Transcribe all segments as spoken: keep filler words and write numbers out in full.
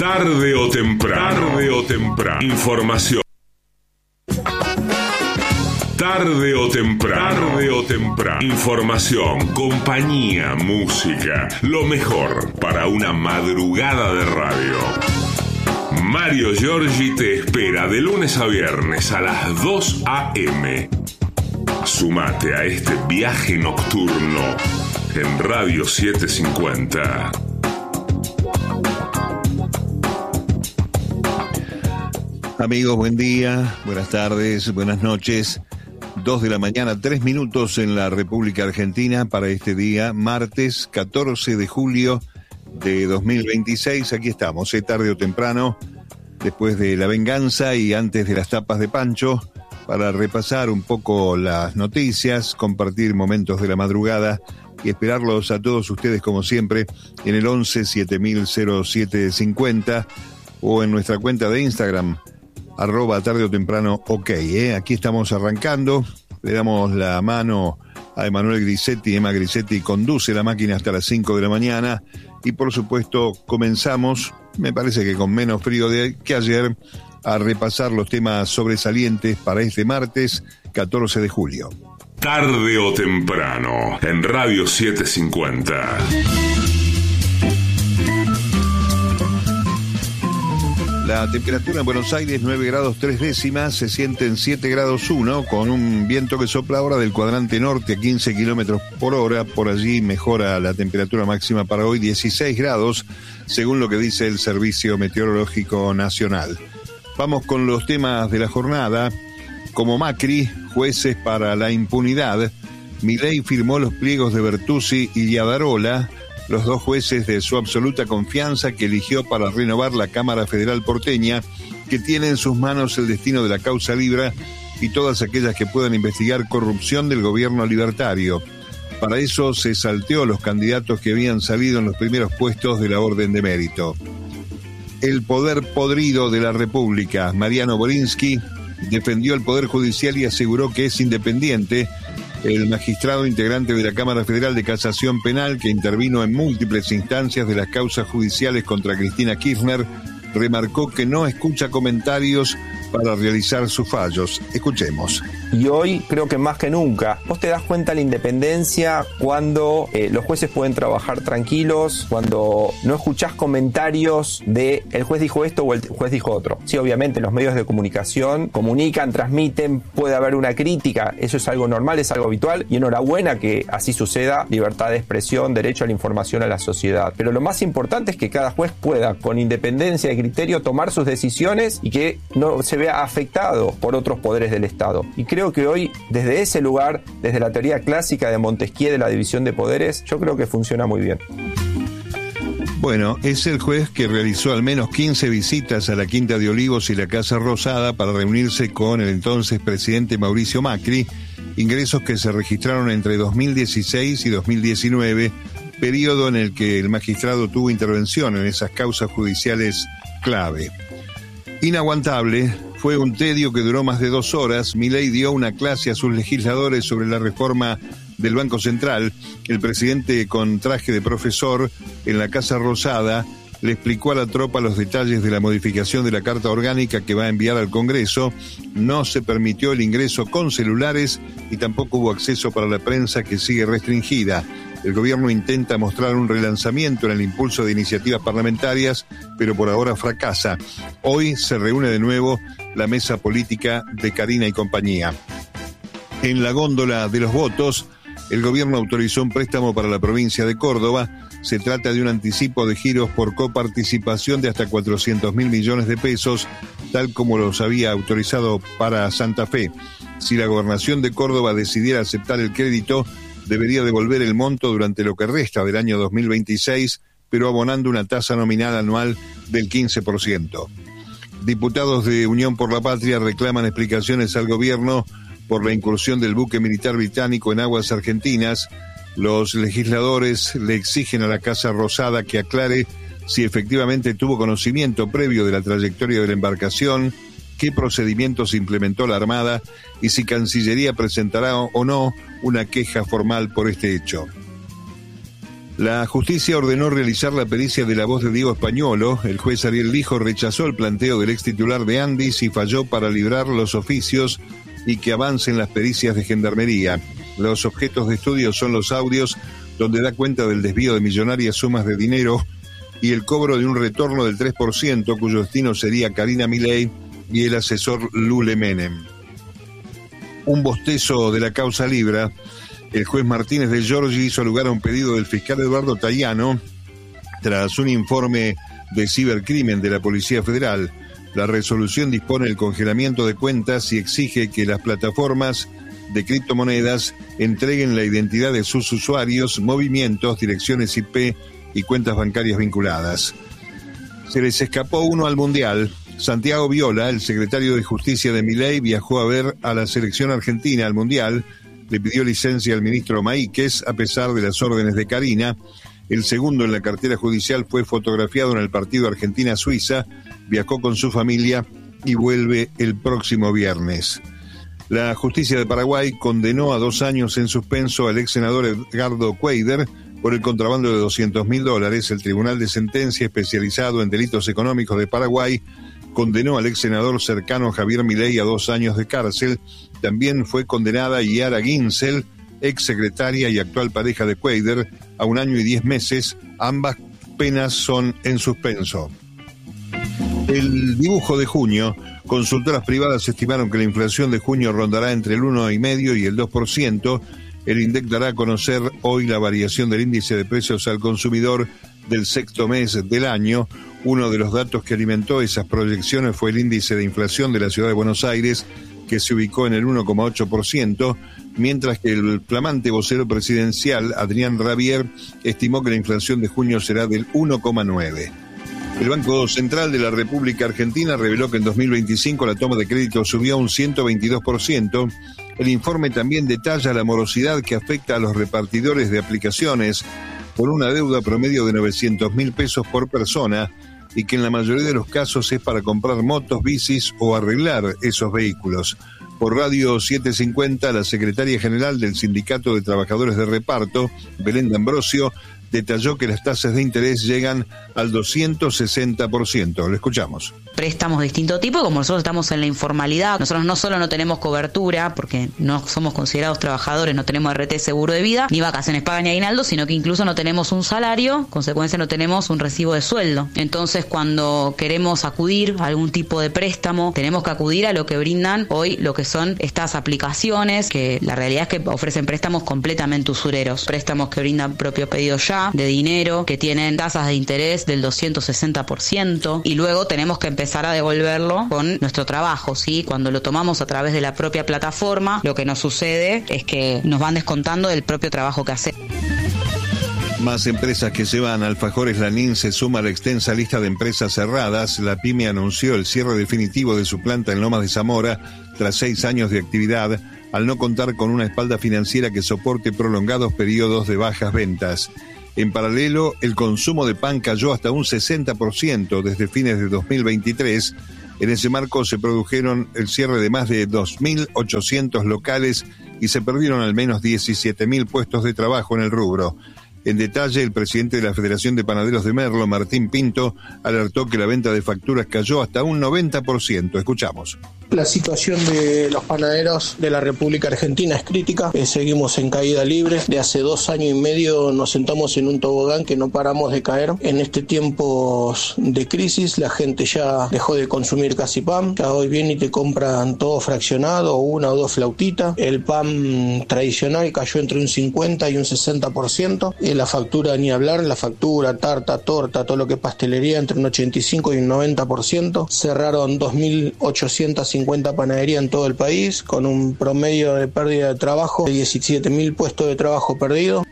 Tarde o temprano. Tarde o temprano. Información. Tarde o temprano. Tarde o temprano. Información, compañía, música. Lo mejor para una madrugada de radio. Mario Giorgi te espera de lunes a viernes a las dos a eme. Sumate a este viaje nocturno en Radio setecientos cincuenta. Amigos, buen día, buenas tardes, buenas noches. Dos de la mañana, tres minutos en la República Argentina para este día, martes catorce de julio de dos mil veintiséis. Aquí estamos, eh, tarde o temprano, después de la venganza y antes de las tapas de Pancho, para repasar un poco las noticias, compartir momentos de la madrugada y esperarlos a todos ustedes como siempre en el once siete mil siete cincuenta o en nuestra cuenta de Instagram, arroba tarde o temprano ok. ¿eh? Aquí estamos arrancando, le damos la mano a Emanuel Grisetti. Emma Grisetti conduce la máquina hasta las cinco de la mañana y por supuesto comenzamos, me parece que con menos frío de, que ayer, a repasar los temas sobresalientes para este martes catorce de julio. Tarde o temprano en Radio setecientos cincuenta. La temperatura en Buenos Aires nueve grados tres décimas, se siente en siete grados uno, con un viento que sopla ahora del cuadrante norte a quince kilómetros por hora. Por allí mejora la temperatura máxima para hoy, dieciséis grados, según lo que dice el Servicio Meteorológico Nacional. Vamos con los temas de la jornada. Como Macri, jueces para la impunidad. Milei firmó los pliegos de Bertuzzi y Iadarola, los dos jueces de su absoluta confianza que eligió para renovar la Cámara Federal porteña, que tiene en sus manos el destino de la causa Libra y todas aquellas que puedan investigar corrupción del gobierno libertario. Para eso se salteó los candidatos que habían salido en los primeros puestos de la orden de mérito. El poder podrido de la República. Mariano Borinsky defendió el Poder Judicial y aseguró que es independiente. El magistrado integrante de la Cámara Federal de Casación Penal, que intervino en múltiples instancias de las causas judiciales contra Cristina Kirchner, remarcó que no escucha comentarios para realizar sus fallos. Escuchemos. Y hoy creo que más que nunca vos te das cuenta de la independencia cuando eh, los jueces pueden trabajar tranquilos, cuando no escuchás comentarios de el juez dijo esto o el juez dijo otro. Sí, obviamente los medios de comunicación comunican, transmiten, puede haber una crítica, eso es algo normal, es algo habitual y enhorabuena que así suceda, libertad de expresión, derecho a la información a la sociedad. Pero lo más importante es que cada juez pueda, con independencia de criterio, tomar sus decisiones y que no se vea afectado por otros poderes del Estado. Y creo que hoy, desde ese lugar, desde la teoría clásica de Montesquieu de la división de poderes, yo creo que funciona muy bien. Bueno, es el juez que realizó al menos quince visitas a la Quinta de Olivos y la Casa Rosada para reunirse con el entonces presidente Mauricio Macri, ingresos que se registraron entre dos mil dieciséis y dos mil diecinueve, periodo en el que el magistrado tuvo intervención en esas causas judiciales clave. Inaguantable, fue un tedio que duró más de dos horas. Milei dio una clase a sus legisladores sobre la reforma del Banco Central. El presidente, con traje de profesor, en la Casa Rosada, le explicó a la tropa los detalles de la modificación de la Carta Orgánica que va a enviar al Congreso. No se permitió el ingreso con celulares y tampoco hubo acceso para la prensa, que sigue restringida. El gobierno intenta mostrar un relanzamiento en el impulso de iniciativas parlamentarias, pero por ahora fracasa. Hoy se reúne de nuevo la mesa política de Carina y compañía. En la góndola de los votos, el gobierno autorizó un préstamo para la provincia de Córdoba. Se trata de un anticipo de giros por coparticipación de hasta cuatrocientos mil millones de pesos, tal como los había autorizado para Santa Fe. Si la gobernación de Córdoba decidiera aceptar el crédito, debería devolver el monto durante lo que resta del año dos mil veintiséis, pero abonando una tasa nominal anual del quince por ciento. Diputados de Unión por la Patria reclaman explicaciones al gobierno por la incursión del buque militar británico en aguas argentinas. Los legisladores le exigen a la Casa Rosada que aclare si efectivamente tuvo conocimiento previo de la trayectoria de la embarcación, qué procedimientos implementó la Armada y si Cancillería presentará o no una queja formal por este hecho. La justicia ordenó realizar la pericia de la voz de Diego Españolo. El juez Ariel Lijo rechazó el planteo del ex titular de Andis y falló para librar los oficios y que avancen las pericias de gendarmería. Los objetos de estudio son los audios donde da cuenta del desvío de millonarias sumas de dinero y el cobro de un retorno del tres por ciento, cuyo destino sería Karina Milei y el asesor Lule Menem. Un bostezo de la causa Libra. El juez Martínez de Giorgi hizo lugar a un pedido del fiscal Eduardo Tayano tras un informe de cibercrimen de la Policía Federal. La resolución dispone el congelamiento de cuentas y exige que las plataformas de criptomonedas entreguen la identidad de sus usuarios, movimientos, direcciones I P y cuentas bancarias vinculadas. Se les escapó uno al Mundial. Santiago Viola, el secretario de Justicia de Milei, viajó a ver a la selección argentina al Mundial. Le pidió licencia al ministro Maíquez a pesar de las órdenes de Karina. El segundo en la cartera judicial fue fotografiado en el partido Argentina-Suiza, viajó con su familia y vuelve el próximo viernes. La justicia de Paraguay condenó a dos años en suspenso al ex senador Edgardo Cuéllar por el contrabando de doscientos mil dólares. El Tribunal de Sentencia Especializado en Delitos Económicos de Paraguay condenó al ex senador cercano Javier Milei a dos años de cárcel. También fue condenada Yara Ginsel, ex secretaria y actual pareja de Cuéllar, a un año y diez meses. Ambas penas son en suspenso. El dibujo de junio. Consultoras privadas estimaron que la inflación de junio rondará entre el uno coma cinco y el dos por ciento. El INDEC dará a conocer hoy la variación del índice de precios al consumidor del sexto mes del año. Uno de los datos que alimentó esas proyecciones fue el índice de inflación de la ciudad de Buenos Aires, que se ubicó en el uno coma ocho por ciento, mientras que el flamante vocero presidencial, Adrián Rabier, estimó que la inflación de junio será del uno coma nueve por ciento. El Banco Central de la República Argentina reveló que en dos mil veinticinco la toma de crédito subió un ciento veintidós por ciento. El informe también detalla la morosidad que afecta a los repartidores de aplicaciones por una deuda promedio de novecientos mil pesos por persona y que en la mayoría de los casos es para comprar motos, bicis o arreglar esos vehículos. Por Radio setecientos cincuenta, la secretaria general del Sindicato de Trabajadores de Reparto, Belén D'Ambrosio, detalló que las tasas de interés llegan al doscientos sesenta por ciento. Lo escuchamos. Préstamos de distinto tipo, como nosotros estamos en la informalidad, nosotros no solo no tenemos cobertura, porque no somos considerados trabajadores, no tenemos R T seguro de vida, ni vacaciones pagas ni aguinaldo, sino que incluso no tenemos un salario, consecuencia no tenemos un recibo de sueldo. Entonces, cuando queremos acudir a algún tipo de préstamo, tenemos que acudir a lo que brindan hoy, lo que son estas aplicaciones, que la realidad es que ofrecen préstamos completamente usureros, préstamos que brindan propio pedido ya, de dinero, que tienen tasas de interés del doscientos sesenta por ciento, y luego tenemos que empezar a devolverlo con nuestro trabajo, ¿sí? Cuando lo tomamos a través de la propia plataforma, lo que nos sucede es que nos van descontando del propio trabajo que hacemos. Más empresas que se van. Alfajores Lanín se suma a la extensa lista de empresas cerradas. La pyme anunció el cierre definitivo de su planta en Lomas de Zamora tras seis años de actividad, al no contar con una espalda financiera que soporte prolongados periodos de bajas ventas. En paralelo, el consumo de pan cayó hasta un sesenta por ciento desde fines de dos mil veintitrés. En ese marco se produjeron el cierre de más de dos mil ochocientos locales y se perdieron al menos diecisiete mil puestos de trabajo en el rubro. En detalle, el presidente de la Federación de Panaderos de Merlo, Martín Pinto, alertó que la venta de facturas cayó hasta un noventa por ciento. Escuchamos. La situación de los panaderos de la República Argentina es crítica, eh, seguimos en caída libre. De hace dos años y medio nos sentamos en un tobogán que no paramos de caer. En este tiempo de crisis la gente ya dejó de consumir casi pan, ya hoy vienen y te compran todo fraccionado, una o dos flautitas. El pan tradicional cayó entre un cincuenta y un sesenta por ciento, eh, la factura ni hablar, la factura, tarta, torta, todo lo que es pastelería entre un ochenta y cinco y un noventa por ciento. Cerraron dos mil ochocientos cincuenta panaderías en todo el país, con un promedio de pérdida de trabajo de diecisiete mil puestos de trabajo perdidos.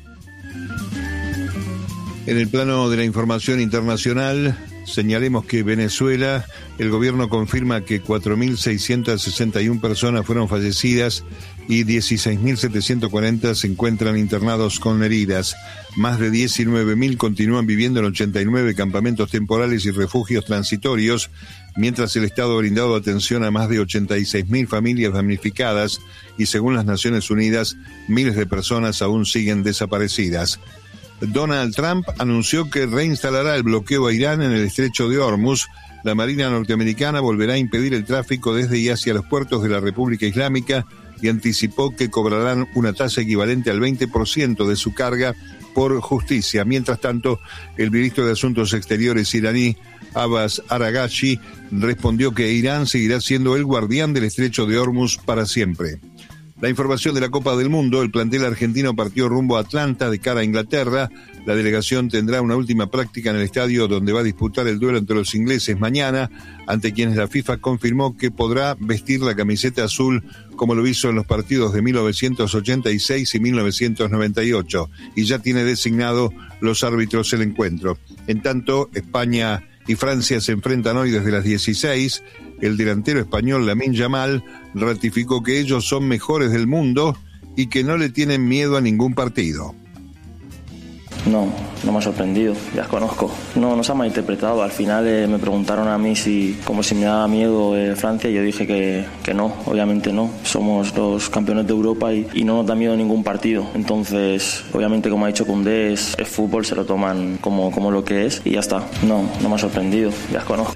En el plano de la información internacional, señalemos que Venezuela, el gobierno confirma que cuatro mil seiscientas sesenta y una personas fueron fallecidas y dieciséis mil setecientos cuarenta se encuentran internados con heridas. Más de diecinueve mil continúan viviendo en ochenta y nueve campamentos temporales y refugios transitorios, mientras el Estado ha brindado atención a más de ochenta y seis mil familias damnificadas y, según las Naciones Unidas, miles de personas aún siguen desaparecidas. Donald Trump anunció que reinstalará el bloqueo a Irán en el estrecho de Hormuz. La Marina norteamericana volverá a impedir el tráfico desde y hacia los puertos de la República Islámica y anticipó que cobrarán una tasa equivalente al veinte por ciento de su carga por justicia. Mientras tanto, el ministro de Asuntos Exteriores iraní, Abbas Araghchi, respondió que Irán seguirá siendo el guardián del estrecho de Hormuz para siempre. La información de la Copa del Mundo: el plantel argentino partió rumbo a Atlanta de cara a Inglaterra. La delegación tendrá una última práctica en el estadio donde va a disputar el duelo entre los ingleses mañana, ante quienes la FIFA confirmó que podrá vestir la camiseta azul como lo hizo en los partidos de mil novecientos ochenta y seis y mil novecientos noventa y ocho, y ya tiene designado los árbitros del encuentro. En tanto, España y Francia se enfrentan hoy desde las dieciséis. El delantero español Lamine Yamal ratificó que ellos son mejores del mundo y que no le tienen miedo a ningún partido. No, no me ha sorprendido, ya os conozco. No, no se ha malinterpretado. Al final eh, me preguntaron a mí si, como si me daba miedo eh, Francia, y yo dije que, que no, obviamente no. Somos los campeones de Europa y, y no nos da miedo ningún partido. Entonces, obviamente, como ha dicho Koundé, es, es fútbol, se lo toman como, como lo que es y ya está. No, no me ha sorprendido, ya os conozco.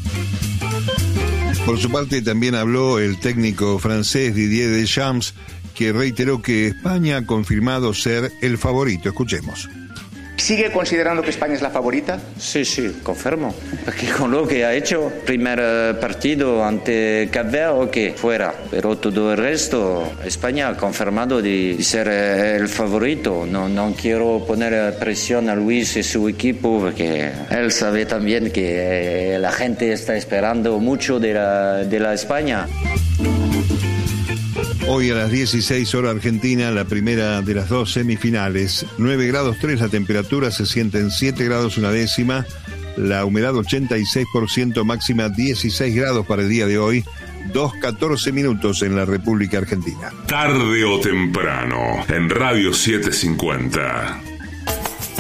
Por su parte, también habló el técnico francés Didier Deschamps, que reiteró que España ha confirmado ser el favorito. Escuchemos. ¿Sigue considerando que España es la favorita? Sí, sí, confirmo. Porque con lo que ha hecho, primer partido ante Cap Verde, ok, fuera. Pero todo el resto, España ha confirmado de ser el favorito. No, no quiero poner presión a Luis y su equipo, porque él sabe también que la gente está esperando mucho de la, de la España. Hoy a las dieciséis hora argentina, la primera de las dos semifinales. nueve grados tres la temperatura, se sienten siete grados una décima. La humedad ochenta y seis por ciento, máxima dieciséis grados para el día de hoy. dos catorce minutos en la República Argentina. Tarde o temprano, en Radio setecientos cincuenta.